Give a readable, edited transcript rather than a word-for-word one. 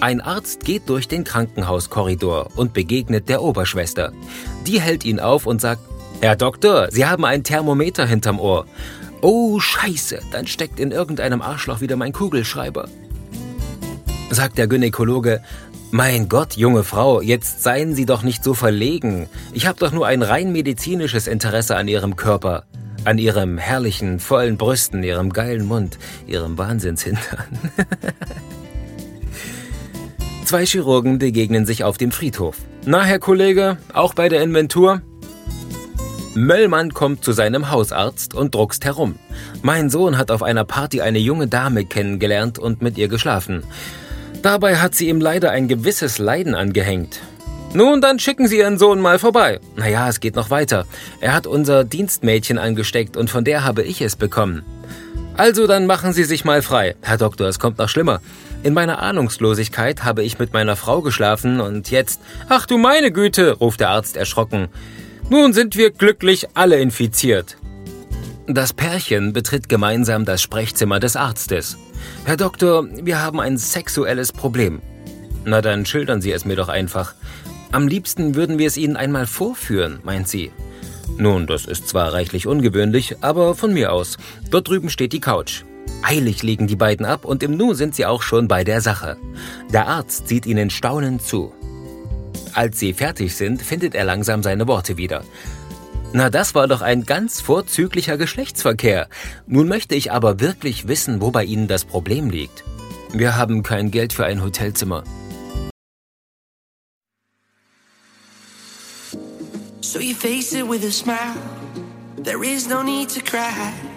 Ein Arzt geht durch den Krankenhauskorridor und begegnet der Oberschwester. Die hält ihn auf und sagt: »Herr Doktor, Sie haben ein Thermometer hinterm Ohr.« »Oh, Scheiße, dann steckt in irgendeinem Arschloch wieder mein Kugelschreiber«, sagt der Gynäkologe. »Mein Gott, junge Frau, jetzt seien Sie doch nicht so verlegen. Ich habe doch nur ein rein medizinisches Interesse an Ihrem Körper. An Ihrem herrlichen, vollen Brüsten, Ihrem geilen Mund, Ihrem Wahnsinnshintern.« 2 Chirurgen begegnen sich auf dem Friedhof. »Na, Herr Kollege, auch bei der Inventur?« Möllmann kommt zu seinem Hausarzt und druckst herum. »Mein Sohn hat auf einer Party eine junge Dame kennengelernt und mit ihr geschlafen. Dabei hat sie ihm leider ein gewisses Leiden angehängt. Nun, dann schicken Sie Ihren Sohn mal vorbei. Naja, es geht noch weiter. Er hat unser Dienstmädchen angesteckt und von der habe ich es bekommen. Also, dann machen Sie sich mal frei. Herr Doktor, es kommt noch schlimmer. In meiner Ahnungslosigkeit habe ich mit meiner Frau geschlafen und jetzt... Ach du meine Güte, ruft der Arzt erschrocken. Nun sind wir glücklich alle infiziert.« Das Pärchen betritt gemeinsam das Sprechzimmer des Arztes. »Herr Doktor, wir haben ein sexuelles Problem.« »Na dann schildern Sie es mir doch einfach. Am liebsten würden wir es Ihnen einmal vorführen«, meint sie. »Nun, das ist zwar reichlich ungewöhnlich, aber von mir aus. Dort drüben steht die Couch.« Eilig legen die beiden ab und im Nu sind sie auch schon bei der Sache. Der Arzt sieht ihnen staunend zu. Als sie fertig sind, findet er langsam seine Worte wieder. »Na, das war doch ein ganz vorzüglicher Geschlechtsverkehr. Nun möchte ich aber wirklich wissen, wo bei Ihnen das Problem liegt. Wir haben kein Geld für ein Hotelzimmer.« So you face it with a smile. There is no need to cry.